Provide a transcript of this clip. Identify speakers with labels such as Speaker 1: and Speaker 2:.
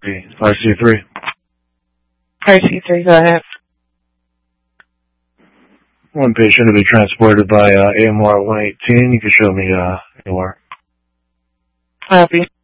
Speaker 1: RC3.
Speaker 2: RC3, go ahead.
Speaker 1: One patient to be transported by AMR 118. You can show me AMR.
Speaker 2: Copy.